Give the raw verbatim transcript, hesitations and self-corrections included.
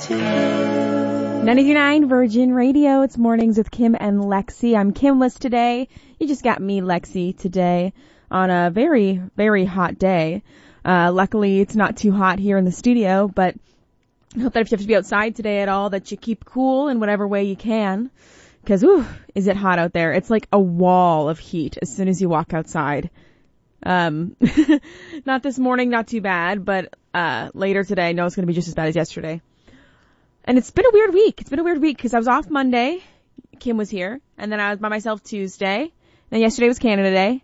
ninety-two point nine Virgin Radio. It's Mornings with Kim and Lexi. I'm Kimless today. You just got me, Lexi, today on a very, very hot day. Uh, luckily, it's not too hot here in the studio, but I hope that if you have to be outside today at all, that you keep cool in whatever way you can. Because, ooh, is it hot out there? It's like a wall of heat as soon as you walk outside. Um, not this morning, not too bad, but uh later today, I know it's going to be just as bad as yesterday. And it's been a weird week. It's been a weird week because I was off Monday. Kim was here. And then I was by myself Tuesday. And yesterday was Canada Day.